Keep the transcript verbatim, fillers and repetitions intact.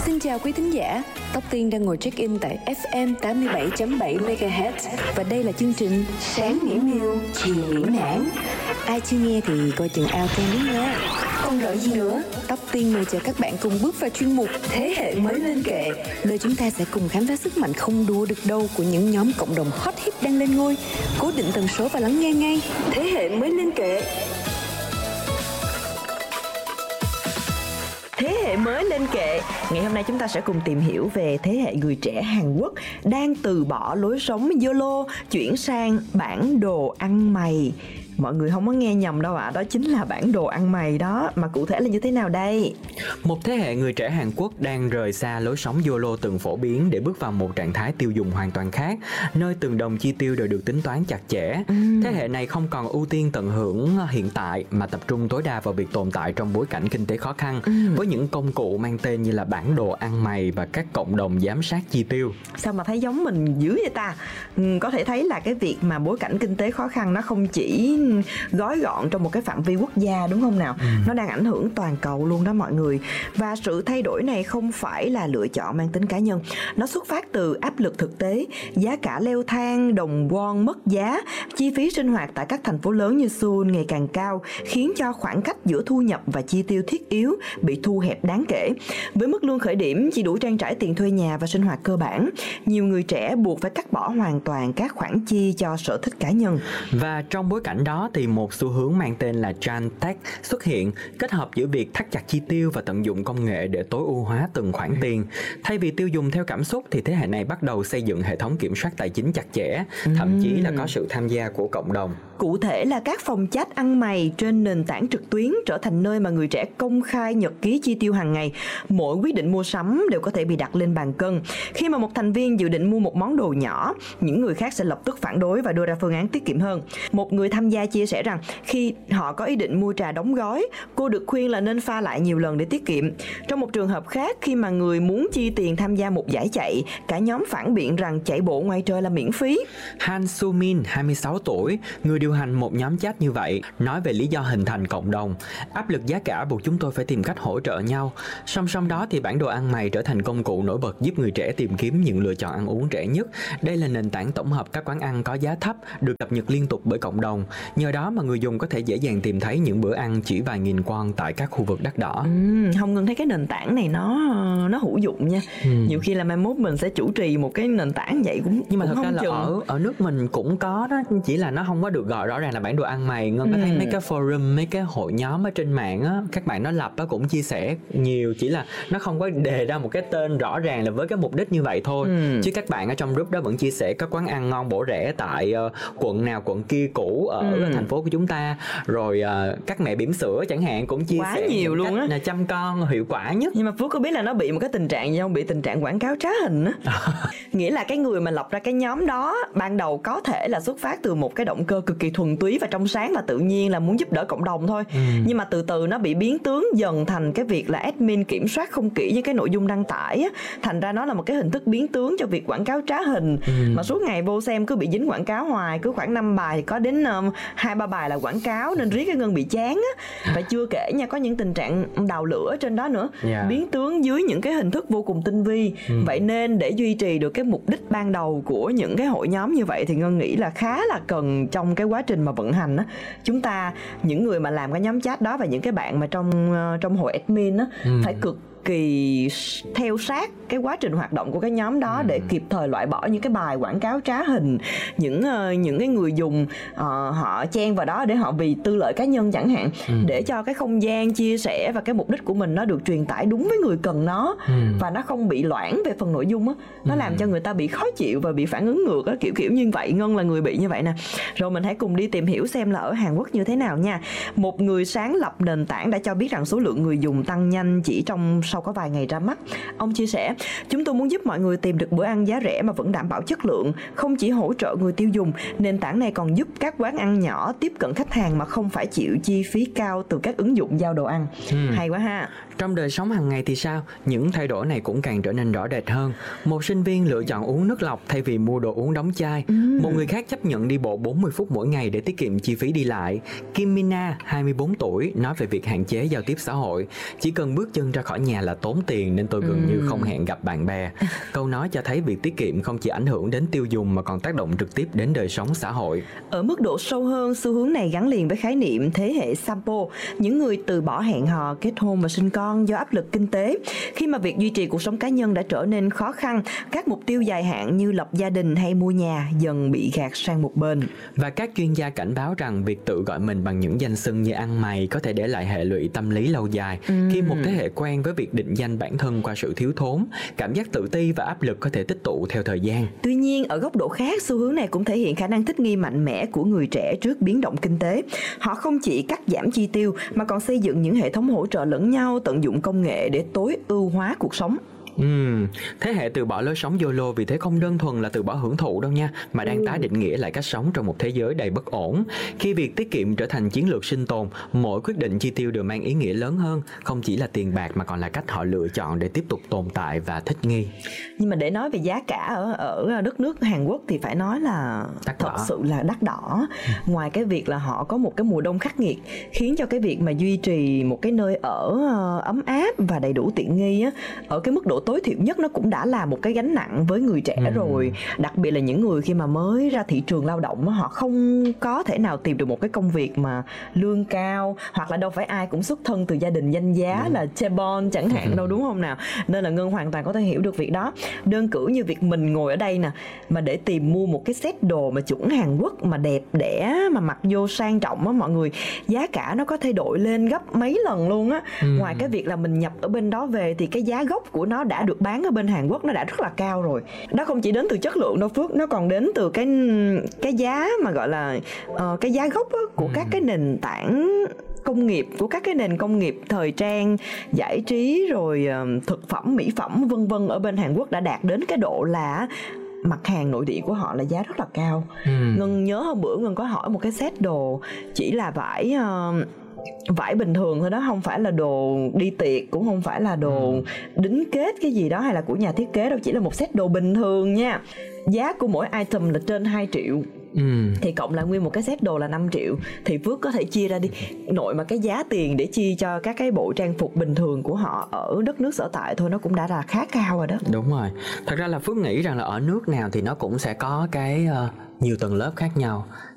Xin chào quý thính giả, Tóc Tiên đang ngồi check-in tại ép em tám mươi bảy chấm bảy MHz và đây là chương trình Sáng Mỹ Miều, Chiều Mỹ Nản. Ai chưa nghe thì coi chừng ao ken đi nha. Không đợi gì nữa, Tóc Tiên mời chào các bạn cùng bước vào chuyên mục Thế hệ mới lên kệ, nơi chúng ta sẽ cùng khám phá sức mạnh không đua được đâu của những nhóm cộng đồng hot hit đang lên ngôi. Cố định tần số và lắng nghe ngay Thế hệ mới lên kệ. Thế hệ mới lên kệ. Ngày hôm nay chúng ta sẽ cùng tìm hiểu về thế hệ người trẻ Hàn Quốc đang từ bỏ lối sống YOLO, chuyển sang bản đồ ăn mày. Mọi người không có nghe nhầm đâu ạ, à. Đó chính là bản đồ ăn mày đó. Mà cụ thể là như thế nào đây? Một thế hệ người trẻ Hàn Quốc đang rời xa lối sống YOLO từng phổ biến để bước vào một trạng thái tiêu dùng hoàn toàn khác, nơi từng đồng chi tiêu đều được tính toán chặt chẽ. ừ. Thế hệ này không còn ưu tiên tận hưởng hiện tại mà tập trung tối đa vào việc tồn tại trong bối cảnh kinh tế khó khăn, ừ. với những công cụ mang tên như là bản đồ ăn mày và các cộng đồng giám sát chi tiêu. Sao mà thấy giống mình dữ vậy ta? ừ, Có thể thấy là cái việc mà bối cảnh kinh tế khó khăn nó không chỉ gói gọn trong một cái phạm vi quốc gia, đúng không nào? ừ. Nó đang ảnh hưởng toàn cầu luôn đó mọi người. Và sự thay đổi này không phải là lựa chọn mang tính cá nhân, nó xuất phát từ áp lực thực tế, giá cả leo thang, đồng won mất giá, chi phí sinh hoạt tại các thành phố lớn như Seoul ngày càng cao, khiến cho khoảng cách giữa thu nhập và chi tiêu thiết yếu bị thu hẹp đáng kể. Với mức lương khởi điểm chỉ đủ trang trải tiền thuê nhà và sinh hoạt cơ bản, nhiều người trẻ buộc phải cắt bỏ hoàn toàn các khoản chi cho sở thích cá nhân. Và trong bối cảnh đó thì một xu hướng mang tên là Chan Tech xuất hiện, kết hợp giữa việc thắt chặt chi tiêu và tận dụng công nghệ để tối ưu hóa từng khoản tiền. Thay vì tiêu dùng theo cảm xúc thì thế hệ này bắt đầu xây dựng hệ thống kiểm soát tài chính chặt chẽ, thậm chí là có sự tham gia của cộng đồng. Cụ thể là các phòng chat ăn mày trên nền tảng trực tuyến trở thành nơi mà người trẻ công khai nhật ký chi tiêu hàng ngày. Mỗi quyết định mua sắm đều có thể bị đặt lên bàn cân. Khi mà một thành viên dự định mua một món đồ nhỏ, những người khác sẽ lập tức phản đối và đưa ra phương án tiết kiệm hơn. Một người tham gia chia sẻ rằng khi họ có ý định mua trà đóng gói, cô được khuyên là nên pha lại nhiều lần để tiết kiệm. Trong một trường hợp khác, khi mà người muốn chi tiền tham gia một giải chạy, cả nhóm phản biện rằng chạy bộ ngoài trời là miễn phí. Han Su-min, hai mươi sáu tuổi, người điều hành một nhóm chat như vậy, nói về lý do hình thành cộng đồng. Áp lực giá cả buộc chúng tôi phải tìm cách hỗ trợ nhau. Song song đó thì bản đồ ăn mày trở thành công cụ nổi bật giúp người trẻ tìm kiếm những lựa chọn ăn uống rẻ nhất. Đây là nền tảng tổng hợp các quán ăn có giá thấp, được cập nhật liên tục bởi cộng đồng. Nhờ đó mà người dùng có thể dễ dàng tìm thấy những bữa ăn chỉ vài nghìn won tại các khu vực đắt đỏ. Ừ, không Ngân thấy cái nền tảng này nó nó hữu dụng nha. Ừ. Nhiều khi là mai mốt mình sẽ chủ trì một cái nền tảng vậy cũng nhưng mà cũng thật ra là chừng. ở ở nước mình cũng có đó, chỉ là nó không có được gọi rõ ràng là bản đồ ăn mày. Ngân có ừ. thấy mấy cái forum, mấy cái hội nhóm ở trên mạng á, các bạn nó lập á cũng chia sẻ nhiều, chỉ là nó không có đề ra một cái tên rõ ràng là với cái mục đích như vậy thôi. ừ. Chứ các bạn ở trong group đó vẫn chia sẻ các quán ăn ngon bổ rẻ tại uh, quận nào quận kia cũ ở ừ. thành phố của chúng ta, rồi uh, các mẹ bỉm sữa chẳng hạn cũng chia quá sẻ nhiều luôn á, là chăm con hiệu quả nhất. Nhưng mà Phước có biết là nó bị một cái tình trạng gì không? Bị tình trạng quảng cáo trá hình á. Nghĩa là cái người mà lập ra cái nhóm đó ban đầu có thể là xuất phát từ một cái động cơ cực kỳ thuần túy và trong sáng và tự nhiên là muốn giúp đỡ cộng đồng thôi. ừ. Nhưng mà từ từ nó bị biến tướng dần thành cái việc là admin kiểm soát không kỹ những cái nội dung đăng tải á. Thành ra nó là một cái hình thức biến tướng cho việc quảng cáo trá hình. ừ. Mà suốt ngày vô xem cứ bị dính quảng cáo hoài, cứ khoảng năm bài thì có đến um, hai ba bài là quảng cáo, nên riết cái Ngân bị chán á. Và chưa kể nha, có những tình trạng đào lửa trên đó nữa, yeah. biến tướng dưới những cái hình thức vô cùng tinh vi. ừ. Vậy nên để duy trì được cái mục đích ban đầu của những cái hội nhóm như vậy thì Ngân nghĩ là khá là cần trong cái quá trình mà vận hành á, chúng ta những người mà làm cái nhóm chat đó và những cái bạn mà trong trong hội admin á, ừ. phải cực kỳ theo sát cái quá trình hoạt động của cái nhóm đó, ừ. để kịp thời loại bỏ những cái bài quảng cáo trá hình, những uh, những cái người dùng uh, họ chen vào đó để họ vì tư lợi cá nhân chẳng hạn, ừ. để cho cái không gian chia sẻ và cái mục đích của mình nó được truyền tải đúng với người cần nó, ừ. và nó không bị loãng về phần nội dung á, nó ừ. làm cho người ta bị khó chịu và bị phản ứng ngược á, kiểu kiểu như vậy. Ngân là người bị như vậy nè. Rồi mình hãy cùng đi tìm hiểu xem là ở Hàn Quốc như thế nào nha. Một người sáng lập nền tảng đã cho biết rằng số lượng người dùng tăng nhanh chỉ trong sau có vài ngày ra mắt. Ông chia sẻ, chúng tôi muốn giúp mọi người tìm được bữa ăn giá rẻ mà vẫn đảm bảo chất lượng, không chỉ hỗ trợ người tiêu dùng, nền tảng này còn giúp các quán ăn nhỏ tiếp cận khách hàng mà không phải chịu chi phí cao từ các ứng dụng giao đồ ăn. ừ. Hay quá ha. Trong đời sống hàng ngày thì sao? Những thay đổi này cũng càng trở nên rõ rệt hơn. Một sinh viên lựa chọn uống nước lọc thay vì mua đồ uống đóng chai. ừ. Một người khác chấp nhận đi bộ bốn mươi phút mỗi ngày để tiết kiệm chi phí đi lại. Kim Mina, hai mươi bốn tuổi, nói về việc hạn chế giao tiếp xã hội. Chỉ cần bước chân ra khỏi nhà là là tốn tiền nên tôi gần Ừ. như không hẹn gặp bạn bè. Câu nói cho thấy việc tiết kiệm không chỉ ảnh hưởng đến tiêu dùng mà còn tác động trực tiếp đến đời sống xã hội. Ở mức độ sâu hơn, xu hướng này gắn liền với khái niệm thế hệ Sampo, những người từ bỏ hẹn hò, kết hôn và sinh con do áp lực kinh tế. Khi mà việc duy trì cuộc sống cá nhân đã trở nên khó khăn, các mục tiêu dài hạn như lập gia đình hay mua nhà dần bị gạt sang một bên. Và các chuyên gia cảnh báo rằng việc tự gọi mình bằng những danh xưng như ăn mày có thể để lại hệ lụy tâm lý lâu dài. Ừ. Khi một thế hệ quen với việc định danh bản thân qua sự thiếu thốn, cảm giác tự ti và áp lực có thể tích tụ theo thời gian. Tuy nhiên, ở góc độ khác, xu hướng này cũng thể hiện khả năng thích nghi mạnh mẽ của người trẻ trước biến động kinh tế. Họ không chỉ cắt giảm chi tiêu mà còn xây dựng những hệ thống hỗ trợ lẫn nhau, tận dụng công nghệ để tối ưu hóa cuộc sống. Ừm, thế hệ từ bỏ lối sống YOLO vì thế không đơn thuần là từ bỏ hưởng thụ đâu nha, mà đang tái định nghĩa lại cách sống trong một thế giới đầy bất ổn. Khi việc tiết kiệm trở thành chiến lược sinh tồn, mỗi quyết định chi tiêu đều mang ý nghĩa lớn hơn, không chỉ là tiền bạc mà còn là cách họ lựa chọn để tiếp tục tồn tại và thích nghi. Nhưng mà để nói về giá cả ở ở đất nước Hàn Quốc thì phải nói là Đắt thật đỏ. sự là đắt đỏ. Ngoài cái việc là họ có một cái mùa đông khắc nghiệt khiến cho cái việc mà duy trì một cái nơi ở ờ, ấm áp và đầy đủ tiện nghi á, ở cái mức độ tối thiểu nhất nó cũng đã là một cái gánh nặng với người trẻ Ừ. rồi. Đặc biệt là những người khi mà mới ra thị trường lao động á, họ không có thể nào tìm được một cái công việc mà lương cao, hoặc là đâu phải ai cũng xuất thân từ gia đình danh giá là chaebol chẳng hạn đâu, đúng không nào? Nên là Ngân hoàn toàn có thể hiểu được việc đó. Đơn cử như việc mình ngồi ở đây nè, mà để tìm mua một cái set đồ mà chuẩn Hàn Quốc mà đẹp đẽ mà mặc vô sang trọng á mọi người, giá cả nó có thay đổi lên gấp mấy lần luôn á. Ừ. Ngoài cái việc là mình nhập ở bên đó về thì cái giá gốc của nó đã được bán ở bên Hàn Quốc nó đã rất là cao rồi. Đó không chỉ đến từ chất lượng đâu Phước, nó còn đến từ cái cái giá mà gọi là ờ, cái giá gốc á, của các cái nền tảng công nghiệp, của các cái nền công nghiệp thời trang, giải trí rồi ờ, thực phẩm, mỹ phẩm vân vân ở bên Hàn Quốc đã đạt đến cái độ là mặt hàng nội địa của họ là giá rất là cao. Ừ. Ngân nhớ hôm bữa Ngân có hỏi một cái set đồ chỉ là vải ờ, vải bình thường thôi đó, không phải là đồ đi tiệc, cũng không phải là đồ đính kết cái gì đó hay là của nhà thiết kế đâu, chỉ là một set đồ bình thường nha. Giá của mỗi item là trên hai triệu. Ừ. Thì cộng lại nguyên một cái set đồ là năm triệu. Thì Phước có thể chia ra đi, nội mà cái giá tiền để chi cho các cái bộ trang phục bình thường của họ ở đất nước sở tại thôi nó cũng đã là khá cao rồi đó. Đúng rồi. Thật ra là Phước nghĩ rằng là ở nước nào thì nó cũng sẽ có cái ờ, nhiều tầng lớp khác nhau.